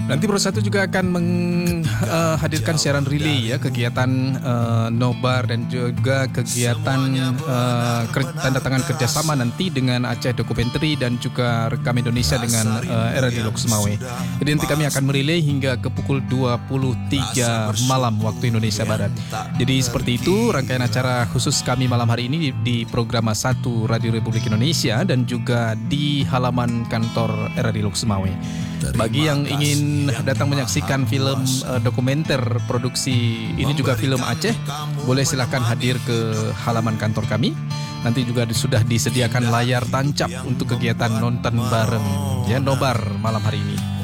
Nanti Pro 1 juga akan menghadirkan siaran relay ya, kegiatan nobar dan juga kegiatan tanda tangan kerjasama nanti dengan Aceh Documentary dan juga Rekam Indonesia dengan RRI Lok Sumawe. Jadi nanti kami akan merelay hingga ke pukul 23 malam waktu Indonesia Barat. Jadi seperti itu rangkaian acara khusus kami malam hari ini di program 1 Radio Republik Indonesia dan juga di halaman kantor RRI Lok Sumawe. Bagi yang ingin datang menyaksikan film dokumenter produksi ini juga film Aceh, boleh silakan hadir ke halaman kantor kami. Nanti juga sudah disediakan layar tancap untuk kegiatan nonton bareng ya, nobar malam hari ini.